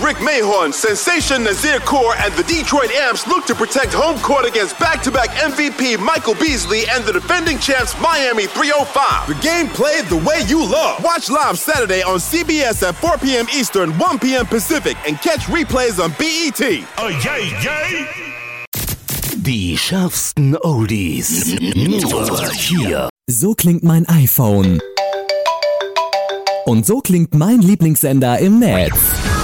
Brick Mayhorn, Sensation Nazir Kaur, and the Detroit Amps look to protect home court against back-to-back MVP Michael Beasley and the defending champs Miami 305. The game played the way you love. Watch live Saturday on CBS at 4 p.m. Eastern, 1 p.m. Pacific, and catch replays on BET. Oh, yay, yay! Die schärfsten Oldies. Nur hier. So klingt mein iPhone. Und so klingt mein Lieblingssender im Netz.